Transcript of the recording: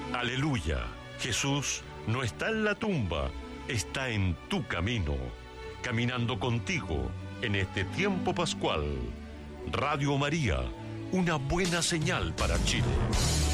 Aleluya, Jesús no está en la tumba, está en tu camino, caminando contigo en este tiempo pascual. Radio María, una buena señal para Chile.